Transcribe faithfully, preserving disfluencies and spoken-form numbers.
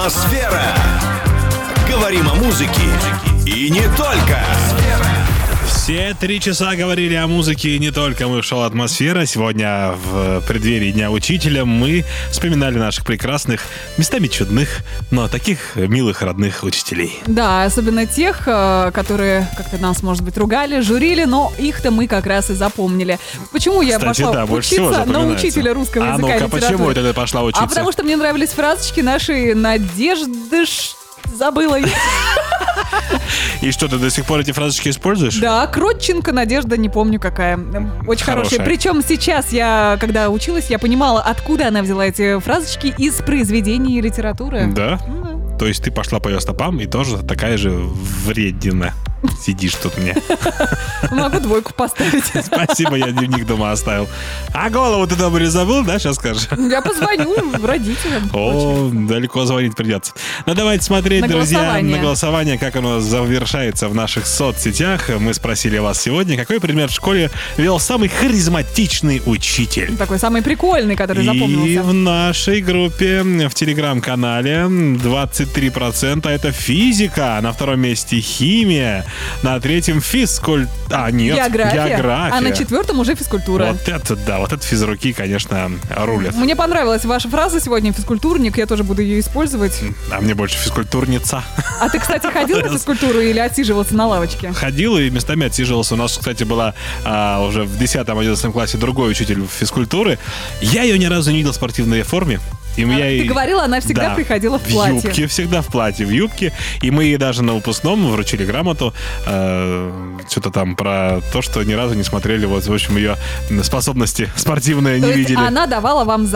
Атмосфера. Говорим о музыке и не только. Все три часа говорили о музыке и не только. Мы в шоу «Атмосфера». Сегодня в преддверии Дня Учителя мы вспоминали наших прекрасных, местами чудных, но таких милых, родных учителей. Да, особенно тех, которые как-то нас, может быть, ругали, журили, но их-то мы как раз и запомнили. Почему я Кстати, пошла да, больше всего учиться на запоминается. учителя русского А языка и ну-ка, литературы? почему это ты пошла учиться? А потому что мне нравились фразочки нашей Надежды... Ш- Забыла я. И что, ты до сих пор эти фразочки используешь? Да, Кротченко, Надежда, не помню какая. Очень хорошая. Хорошая. Причем сейчас я, когда училась, я понимала, откуда она взяла эти фразочки из произведений литературы. Да? Ну да. То есть ты пошла по ее стопам и тоже такая же вредина. Сидишь тут мне. Могу двойку поставить. Спасибо, я дневник дома оставил. А голову ты дома не забыл, да, сейчас скажешь? Я позвоню родителям. О, далеко звонить придется. Ну, давайте смотреть, На друзья, голосование. на голосование, как оно завершается в наших соцсетях. Мы спросили вас сегодня, какой предмет в школе вел самый харизматичный учитель. Такой самый прикольный, который И запомнился. в нашей группе в телеграм-канале двадцать три процента это физика, на втором месте химия, на третьем физкульт... А, нет, География. география. А на четвертом уже физкультура. Вот это, да, вот это физруки, конечно, рулят. Мне понравилась ваша фраза сегодня, физкультурник, я тоже буду ее использовать. А мне больше физкультурница. А ты, кстати, ходил на физкультуру или отсиживался на лавочке? Ходил и местами отсиживался. У нас, кстати, была а, уже в десятом-одиннадцатом классе другой учитель физкультуры. Я ее ни разу не видел в спортивной форме. И А, я ты ей- говорила, она всегда Да, приходила в В платье. юбке, всегда в платье, в юбке. И мы ей даже на выпускном вручили грамоту. э, что-то там про то, что ни разу не смотрели, вот, в общем, ее способности спортивные То не есть видели. она давала вам